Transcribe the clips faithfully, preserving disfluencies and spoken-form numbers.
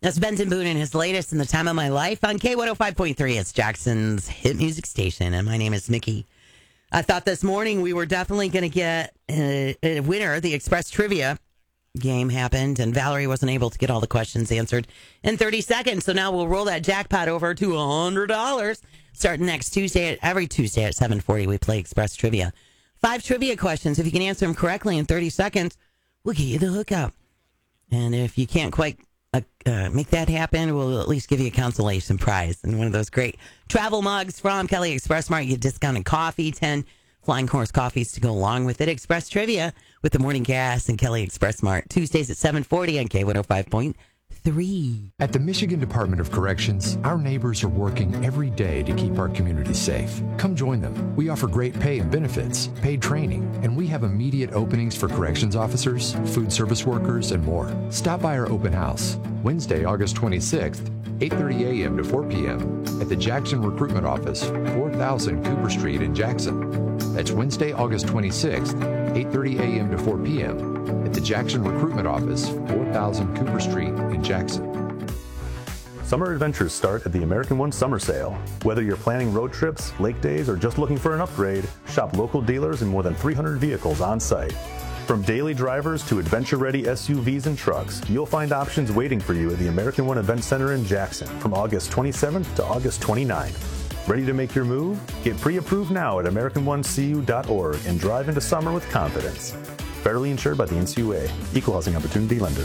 That's Benson Boone and his latest in the time of my life on K one oh five point three. It's Jackson's hit music station, and my name is Mickey. I thought this morning we were definitely going to get a, a winner. The Express Trivia game happened, and Valerie wasn't able to get all the questions answered in thirty seconds. So now we'll roll that jackpot over to one hundred dollars. Starting next Tuesday, every Tuesday at seven forty, we play Express Trivia. Five trivia questions. If you can answer them correctly in thirty seconds, we'll get you the hookup. And if you can't quite uh, uh, make that happen, we'll at least give you a consolation prize and one of those great travel mugs from Kelly Express Mart. You get discounted coffee, ten Flying Horse coffees to go along with it. Express Trivia with the Morning Gas and Kelly Express Mart. Tuesdays at seven forty on K one oh five point three. At the Michigan Department of Corrections, our neighbors are working every day to keep our community safe. Come join them. We offer great pay and benefits, paid training, and we have immediate openings for corrections officers, food service workers, and more. Stop by our open house, Wednesday, August twenty-sixth, eight thirty a.m. to four p.m. at the Jackson Recruitment Office, four thousand Cooper Street in Jackson. That's Wednesday, August twenty-sixth, eight thirty a.m. to four p.m. at the Jackson Recruitment Office, four thousand Cooper Street in Jackson. Summer adventures start at the American One Summer Sale. Whether you're planning road trips, lake days, or just looking for an upgrade, shop local dealers and more than three hundred vehicles on site. From daily drivers to adventure-ready S U Vs and trucks, you'll find options waiting for you at the American One Event Center in Jackson from August twenty-seventh to August twenty-ninth. Ready to make your move? Get pre-approved now at American One C U dot org and drive into summer with confidence. Federally insured by the N C U A. Equal Housing Opportunity Lender.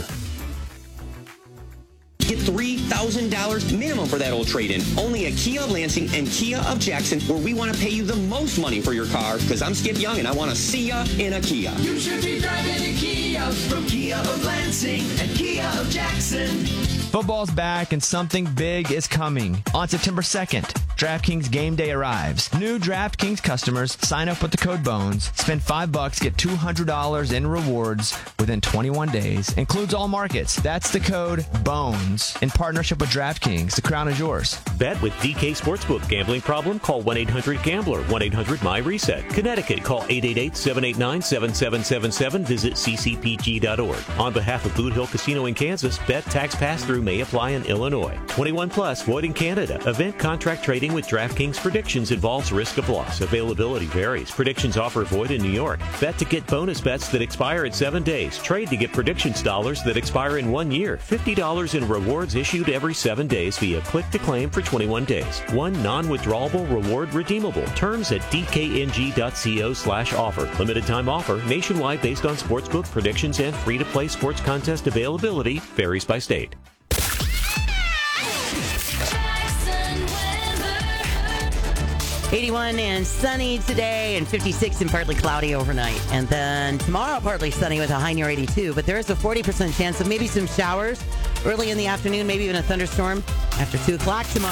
Get three thousand dollars minimum for that old trade-in. Only at Kia of Lansing and Kia of Jackson, where we want to pay you the most money for your car, because I'm Skip Young and I want to see ya in a Kia. You should be driving a Kia from Kia of Lansing and Kia of Jackson. Football's back and something big is coming. On September second, DraftKings Game Day arrives. New DraftKings customers sign up with the code BONES, spend five bucks, get two hundred dollars in rewards within twenty-one days. Includes all markets. That's the code BONES. In partnership with DraftKings, the crown is yours. Bet with D K Sportsbook. Gambling problem? Call one eight hundred gambler, one eight hundred my reset. Connecticut, call eight eight eight, seven eight nine, seven seven seven seven. Visit c c p g dot org. On behalf of Boot Hill Casino in Kansas, bet tax pass-through may apply in Illinois. twenty-one plus, void in Canada. Event contract trading with DraftKings Predictions involves risk of loss. Availability varies. Predictions offer void in New York. Bet to get bonus bets that expire in seven days. Trade to get predictions dollars that expire in one year. fifty dollars in rewards issued every seven days via click to claim for twenty-one days. One non-withdrawable reward redeemable. Terms at d k n g dot co slash offer. Limited time offer. Nationwide based on sportsbook predictions and free-to-play sports contest availability. Varies by state. eighty-one and sunny today, and fifty-six and partly cloudy overnight. And then tomorrow, partly sunny with a high near eighty-two. But there is a forty percent chance of maybe some showers early in the afternoon, maybe even a thunderstorm after two o'clock tomorrow.